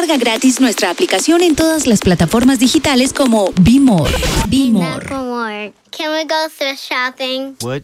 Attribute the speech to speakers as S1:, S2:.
S1: Descarga gratis nuestra aplicación en todas las plataformas digitales como Be More. Be More.
S2: Can we go thrift shopping?
S3: What?